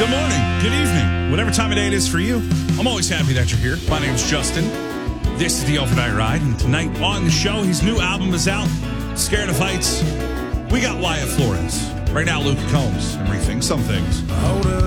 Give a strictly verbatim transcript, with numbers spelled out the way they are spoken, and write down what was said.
Good morning, good evening, whatever time of day it is for you. I'm always happy that you're here. My name's Justin. This is the Overnight Ride, and tonight on the show, his new album is out, Scared of Heights. We got Wyatt Flores. Right now, Luke Combs, and rethink some things.